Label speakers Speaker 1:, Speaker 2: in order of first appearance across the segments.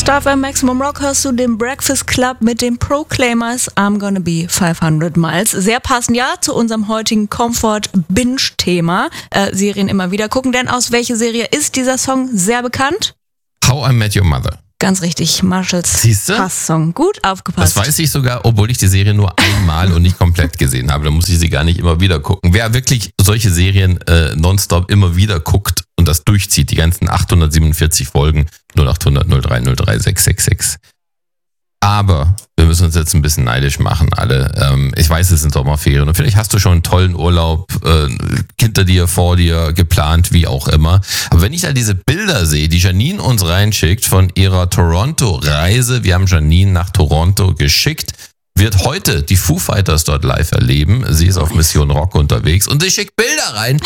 Speaker 1: Star FM Maximum Rock hörst du den Breakfast Club mit den Proclaimers I'm Gonna Be 500 Miles. Sehr passend ja zu unserem heutigen Comfort-Binge-Thema. Serien immer wieder gucken, denn aus welcher Serie ist dieser Song sehr bekannt?
Speaker 2: How I Met Your Mother.
Speaker 1: Ganz richtig, Marshalls Passsong. Gut aufgepasst.
Speaker 2: Das weiß ich sogar, obwohl ich die Serie nur einmal und nicht komplett gesehen habe. Da muss ich sie gar nicht immer wieder gucken. Wer wirklich solche Serien nonstop immer wieder guckt und das durchzieht, die ganzen 847 Folgen, 0800 03 03 666. Aber wir müssen uns jetzt ein bisschen neidisch machen, alle. Ich weiß, es sind Sommerferien und vielleicht hast du schon einen tollen Urlaub hinter dir, vor dir geplant, wie auch immer. Aber wenn ich da diese Bilder sehe, die Janine uns reinschickt von ihrer Toronto-Reise, wir haben Janine nach Toronto geschickt, wird heute die Foo Fighters dort live erleben. Sie ist auf Mission Rock unterwegs und sie schickt Bilder rein.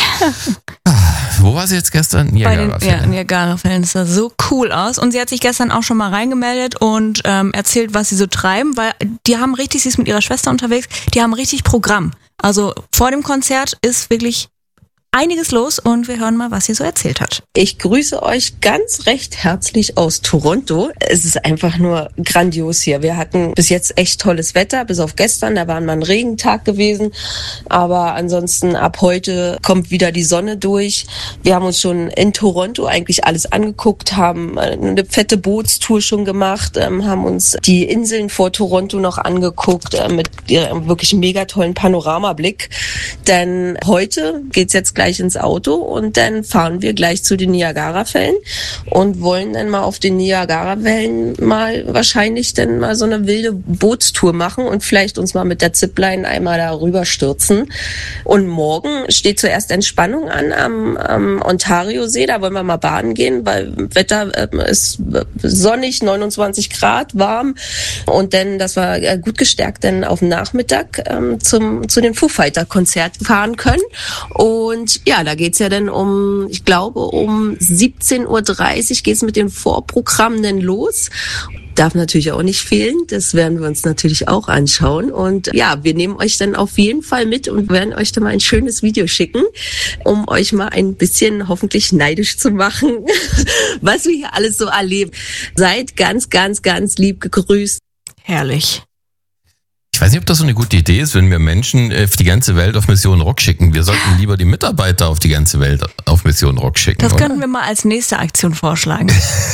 Speaker 2: Wo war sie jetzt gestern?
Speaker 1: Niagara-Fällen. Niagara-Fällen, das sah so cool aus. Und sie hat sich gestern auch schon mal reingemeldet und erzählt, was sie so treiben, weil die haben richtig, sie ist mit ihrer Schwester unterwegs, die haben richtig Programm. Also vor dem Konzert ist wirklich einiges los und wir hören mal, was sie so erzählt hat.
Speaker 3: Ich grüße euch ganz recht herzlich aus Toronto. Es ist einfach nur grandios hier. Wir hatten bis jetzt echt tolles Wetter, bis auf gestern, da war mal ein Regentag gewesen. Aber ansonsten ab heute kommt wieder die Sonne durch. Wir haben uns schon in Toronto eigentlich alles angeguckt, haben eine fette Bootstour schon gemacht, haben uns die Inseln vor Toronto noch angeguckt mit ihrem wirklich mega tollen Panoramablick. Denn heute geht's jetzt gleich ins Auto und dann fahren wir gleich zu den Niagara-Fällen und wollen dann mal auf den Niagara-Wellen mal wahrscheinlich dann mal so eine wilde Bootstour machen und vielleicht uns mal mit der Zipline einmal da rüber stürzen. Und morgen steht zuerst Entspannung an am Ontario-See, da wollen wir mal baden gehen, weil Wetter ist sonnig, 29 Grad, warm und dann, dass wir gut gestärkt dann auf den Nachmittag zu den Foo Fighter-Konzert fahren können. Und ja, da geht's ja dann ich glaube, um 17.30 Uhr geht's mit dem Vorprogramm dann los. Darf natürlich auch nicht fehlen, das werden wir uns natürlich auch anschauen. Und ja, wir nehmen euch dann auf jeden Fall mit und werden euch dann mal ein schönes Video schicken, um euch mal ein bisschen hoffentlich neidisch zu machen, was wir hier alles so erleben. Seid ganz, ganz, ganz lieb gegrüßt.
Speaker 1: Herrlich.
Speaker 2: Ich weiß nicht, ob das so eine gute Idee ist, wenn wir Menschen auf die ganze Welt auf Mission Rock schicken. Wir sollten lieber die Mitarbeiter auf die ganze Welt auf Mission Rock schicken.
Speaker 1: Das
Speaker 2: oder?
Speaker 1: könnten wir mal als nächste Aktion vorschlagen.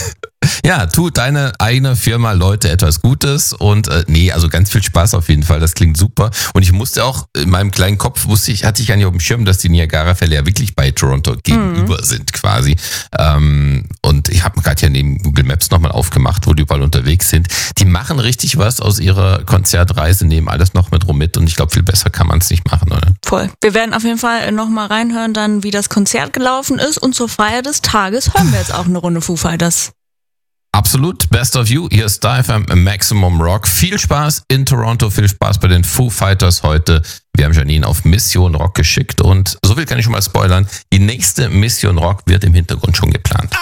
Speaker 2: Ja, tu deine eigene Firma, Leute, etwas Gutes und also ganz viel Spaß auf jeden Fall, das klingt super. Und ich musste auch, in meinem kleinen Kopf hatte ich gar nicht auf dem Schirm, dass die Niagara-Fälle ja wirklich bei Toronto gegenüber sind quasi. Und ich habe gerade ja neben Google Maps nochmal aufgemacht, wo die überall unterwegs sind. Die machen richtig was aus ihrer Konzertreise, nehmen alles noch mit und ich glaube, viel besser kann man es nicht machen, oder?
Speaker 1: Voll. Wir werden auf jeden Fall nochmal reinhören, dann wie das Konzert gelaufen ist und zur Feier des Tages hören wir jetzt auch eine Runde Foo Fighters.
Speaker 2: Absolut, Best of You, hier ist Star FM Maximum Rock. Viel Spaß in Toronto, viel Spaß bei den Foo Fighters heute. Wir haben Janine auf Mission Rock geschickt und so viel kann ich schon mal spoilern. Die nächste Mission Rock wird im Hintergrund schon geplant.